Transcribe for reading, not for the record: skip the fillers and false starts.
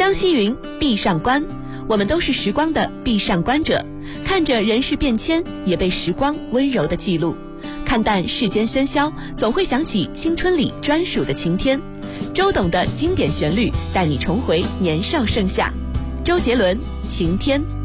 张希云，闭上关。我们都是时光的闭上关者，看着人世变迁，也被时光温柔的记录。看淡世间喧嚣，总会想起青春里专属的晴天。周董的经典旋律带你重回年少盛夏。周杰伦，晴天。